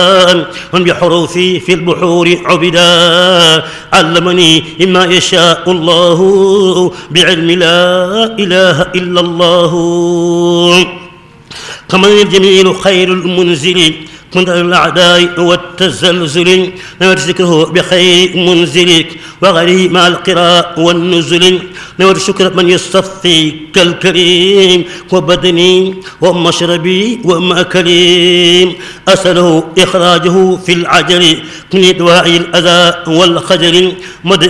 بحروفي في البحور عبدا علمني مما يشاء الله بعلم لا إله إلا الله كمن الجميل خير المنزل من الأعداء والتزلزل نور ذكره بخير منزلك وغيره مع القراء والنزل نور شكر من يصطفي كالكريم وبدني ومشربي ومأكلي أسأله إخراجه في العجل من دواعي الأذى والخجل